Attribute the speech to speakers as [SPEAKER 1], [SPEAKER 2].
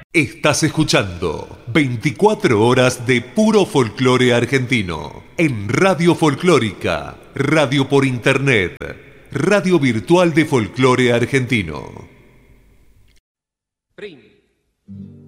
[SPEAKER 1] Estás escuchando 24 horas de puro folclore argentino en Radio Folclórica, radio por internet, radio virtual de folclore argentino.